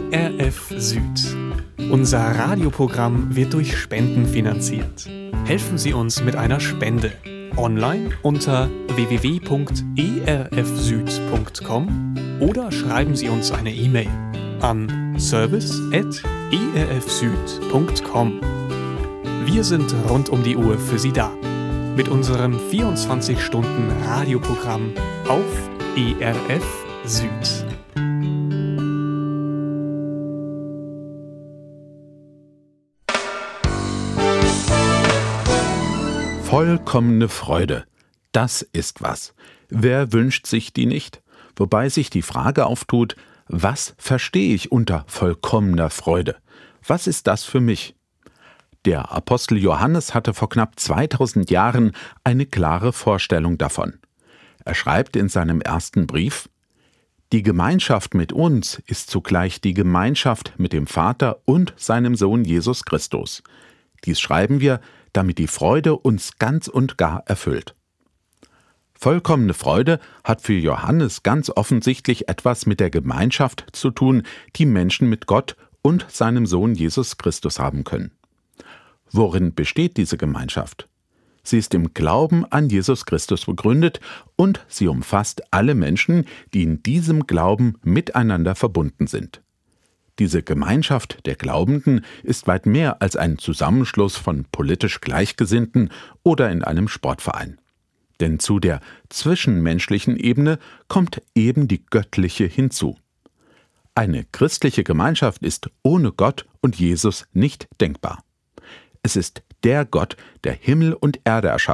ERF Süd. Unser Radioprogramm wird durch Spenden finanziert. Helfen Sie uns mit einer Spende. Online unter www.erfsüd.com oder schreiben Sie uns eine E-Mail an service@erfsüd.com. Wir sind rund um die Uhr für Sie da. Mit unserem 24-Stunden-Radioprogramm auf ERF Süd. Vollkommene Freude, das ist was. Wer wünscht sich die nicht? Wobei sich die Frage auftut, was verstehe ich unter vollkommener Freude? Was ist das für mich? Der Apostel Johannes hatte vor knapp 2000 Jahren eine klare Vorstellung davon. Er schreibt in seinem ersten Brief: Die Gemeinschaft mit uns ist zugleich die Gemeinschaft mit dem Vater und seinem Sohn Jesus Christus. Dies schreiben wir, damit die Freude uns ganz und gar erfüllt. Vollkommene Freude hat für Johannes ganz offensichtlich etwas mit der Gemeinschaft zu tun, die Menschen mit Gott und seinem Sohn Jesus Christus haben können. Worin besteht diese Gemeinschaft? Sie ist im Glauben an Jesus Christus begründet und sie umfasst alle Menschen, die in diesem Glauben miteinander verbunden sind. Diese Gemeinschaft der Glaubenden ist weit mehr als ein Zusammenschluss von politisch Gleichgesinnten oder in einem Sportverein. Denn zu der zwischenmenschlichen Ebene kommt eben die göttliche hinzu. Eine christliche Gemeinschaft ist ohne Gott und Jesus nicht denkbar. Es ist der Gott, der Himmel und Erde erschaffen